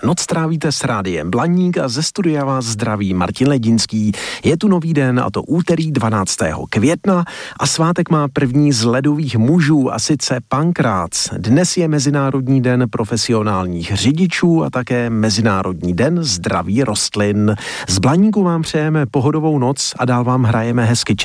Noc trávíte s rádiem Blaník a ze studia vás zdraví Martin Ledinský. Je tu nový den, a to úterý 12. května a svátek má první z ledových mužů, a sice Pankrác. Dnes je Mezinárodní den profesionálních řidičů a také Mezinárodní den zdraví rostlin. Z Blaníku vám přejeme pohodovou noc a dál vám hrajeme hezky